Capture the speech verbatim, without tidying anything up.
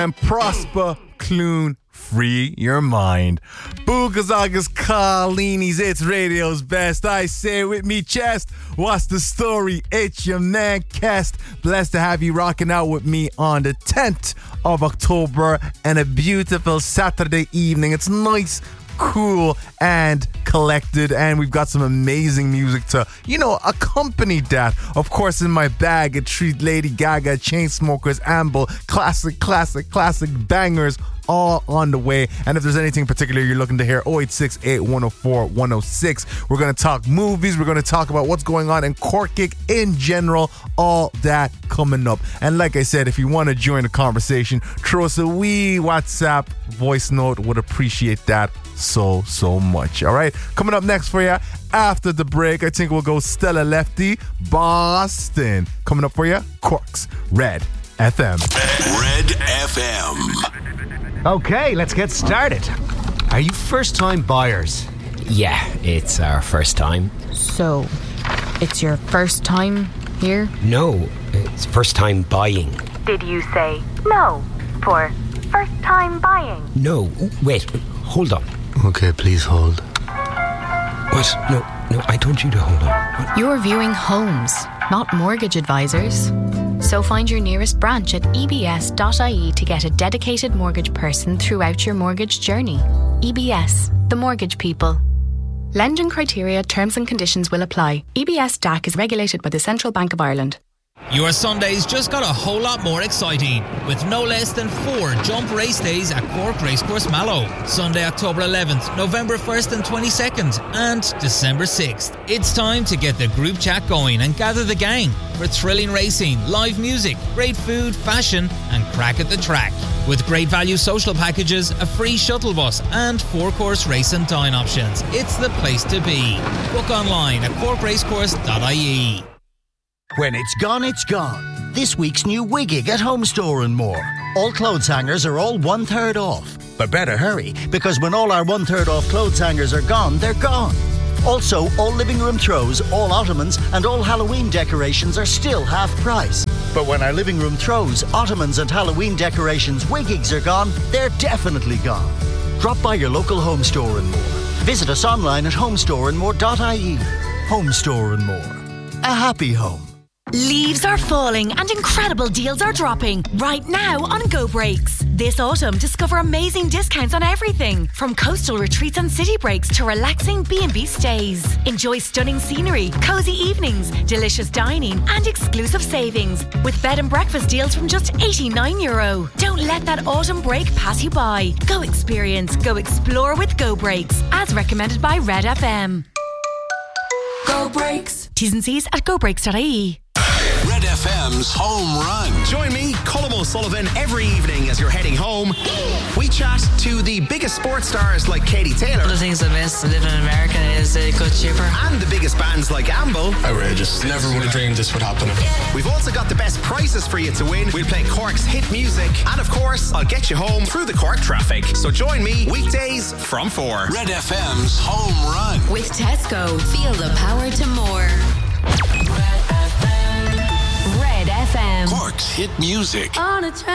And Prosper Clune, free your mind. Boogazagas Carlini's It's Radio's best. I say with me chest, what's the story? It's your man Kest. Blessed to have you rocking out with me on the tenth of October and a beautiful Saturday evening. It's nice, cool and collected, and we've got some amazing music to, you know, accompany that. Of course, in my bag, a treat: Lady Gaga, Chainsmokers, Amble, classic, classic, classic bangers all on the way. And if there's anything particular you're looking to hear, oh eight six eight, one oh four, one oh six. We're going to talk movies. We're going to talk about what's going on in Cork in general. All that coming up. And like I said, if you want to join the conversation, throw us a wee WhatsApp voice note. Would appreciate that so, so much. All right. Coming up next for you after the break, I think we'll go Stella Lefty, Boston. Coming up for you, Cork's Red F M. Red F M. Okay, let's get started. Are you first-time buyers? Yeah, it's our first time. So, it's your first time here? No, it's first time buying. Did you say no for first time buying? No, wait, hold on. Okay, please hold. What? No, no, I told you to hold on. What? You're viewing homes, not mortgage advisors. So find your nearest branch at e b s dot i e to get a dedicated mortgage person throughout your mortgage journey. E B S, the mortgage people. Lending criteria, terms and conditions will apply. E B S D A C is regulated by the Central Bank of Ireland. Your Sundays just got a whole lot more exciting with no less than four jump race days at Cork Racecourse Mallow. Sunday, October eleventh, November first and twenty-second and December sixth. It's time to get the group chat going and gather the gang for thrilling racing, live music, great food, fashion and crack at the track. With great value social packages, a free shuttle bus and four-course race and dine options. It's the place to be. Book online at cork racecourse dot i e. When it's gone, it's gone. This week's new Wiggig at Home Store and More. All clothes hangers are all one-third off. But better hurry, because when all our one-third off clothes hangers are gone, they're gone. Also, all living room throws, all ottomans and all Halloween decorations are still half price. But when our living room throws, ottomans and Halloween decorations Wiggigs are gone, they're definitely gone. Drop by your local Home Store and More. Visit us online at home store and more dot i e. Home Store and More. A happy home. Leaves are falling and incredible deals are dropping right now on Go Breaks. This autumn, discover amazing discounts on everything from coastal retreats and city breaks to relaxing B and B stays. Enjoy stunning scenery, cozy evenings, delicious dining and exclusive savings with bed and breakfast deals from just eighty-nine euro. Don't let that autumn break pass you by. Go experience, go explore with Go Breaks, as recommended by Red F M. Go Breaks. T's and C's at go breaks dot i e. Red F M's Home Run. Join me, Colm O'Sullivan, every evening as you're heading home. We chat to the biggest sports stars like Katie Taylor. One of the things I miss living in America is it got cheaper. And the biggest bands like Amble. Outrageous. Never would have dreamed this would happen. We've also got the best prizes for you to win. We'll play Cork's hit music. And of course, I'll get you home through the Cork traffic. So join me weekdays from four. Red F M's Home Run. With Tesco, feel the power to more. Red F M. Cork's hit music. On a